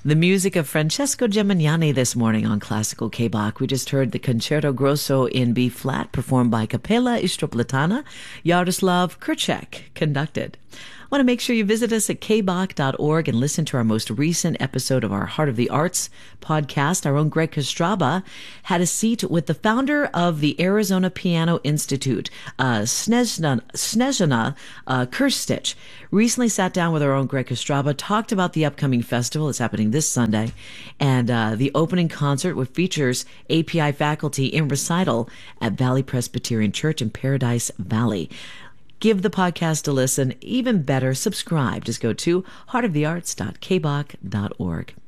The music of Francesco Gemignani this morning on Classical K-Bach. We just heard the Concerto Grosso in B-flat performed by Capella Istroplitana. Yaroslav Kurchek conducted. Want to make sure you visit us at kbach.org and listen to our most recent episode of our Heart of the Arts podcast. Our own Greg Kostraba had a seat with the founder of the Arizona Piano Institute, Snezhana Kirstich. Recently sat down with our own Greg Kostraba, talked about the upcoming festival. It's happening this Sunday. And the opening concert, which features API faculty in recital at Valley Presbyterian Church in Paradise Valley. Give the podcast a listen. Even better, subscribe. Just go to heartofthearts.kbach.org.